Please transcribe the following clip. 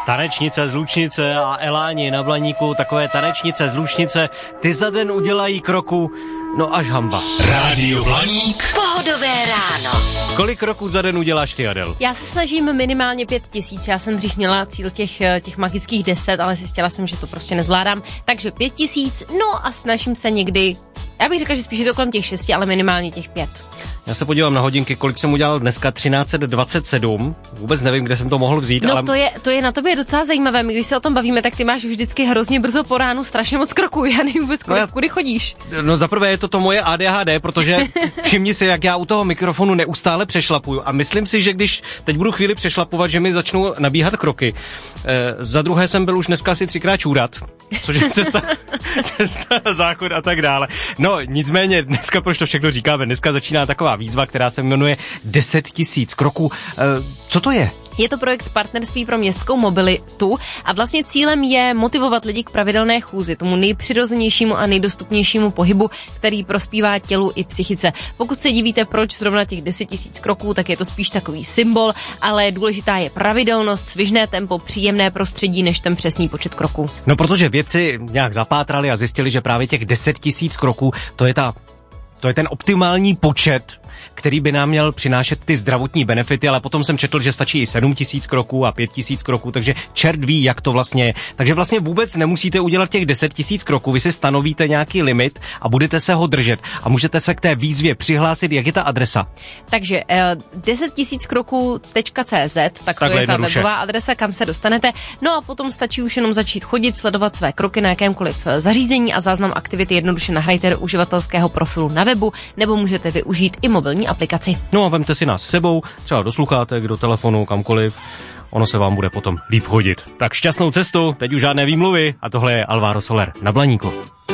Tanečnice z Lučnice a Eláni na Blaníku, takové tanečnice z Lučnice, ty za den udělají kroku, no až hamba. Rádio Blaník. Pohodové ráno. Kolik kroků za den uděláš ty, Adel? Já se snažím minimálně 5000, já jsem dřív měla cíl těch magických 10, ale zjistila jsem, že to prostě nezvládám, takže 5000, no a snažím se někdy, já bych řekla, že spíš je to kolem těch 6, ale minimálně těch 5. Já se podívám na hodinky, kolik jsem udělal dneska, 1327, vůbec nevím, kde jsem to mohl vzít, no, ale... to je na tobě docela zajímavé, my když se o tom bavíme, tak ty máš vždycky hrozně brzo po ránu strašně moc kroků, já nevím vůbec, kudy chodíš. No zaprvé je to moje ADHD, protože všimni si, jak já u toho mikrofonu neustále přešlapuju a myslím si, že když teď budu chvíli přešlapovat, že mi začnou nabíhat kroky. Za druhé jsem byl už dneska asi 3krát čůrat, což je cesta na záchod a tak dále. No nicméně dneska, proč to všechno říkáme, dneska začíná taková výzva, která se jmenuje 10 000 kroků. Co to je? Je to projekt Partnerství pro městskou mobilitu a vlastně cílem je motivovat lidi k pravidelné chůzi, tomu nejpřirozenějšímu a nejdostupnějšímu pohybu, který prospívá tělu i psychice. Pokud se divíte, proč zrovna těch 10 000 kroků, tak je to spíš takový symbol, ale důležitá je pravidelnost, svižné tempo, příjemné prostředí, než ten přesný počet kroků. No protože vědci nějak zapátrali a zjistili, že právě těch 10 000 kroků, to je ten optimální počet, který by nám měl přinášet ty zdravotní benefity, ale potom jsem četl, že stačí i 7 000 kroků a 5 000 kroků, takže čert ví, jak to vlastně je. Takže vlastně vůbec nemusíte udělat těch 10 000 kroků, vy si stanovíte nějaký limit a budete se ho držet a můžete se k té výzvě přihlásit, jak je ta adresa. Takže 10 000 kroků.cz, tak to je ta webová adresa, kam se dostanete. No a potom stačí už jenom začít chodit, sledovat své kroky na jakémkoliv zařízení a záznam aktivity jednoduše nahrajte do uživatelského profilu na webu, nebo můžete využít i mobilní aplikaci. No a vemte si nás s sebou, třeba do sluchátek, do telefonu, kamkoliv. Ono se vám bude potom líp chodit. Tak šťastnou cestu, teď už žádné výmluvy a tohle je Alvaro Soler na Blaníku.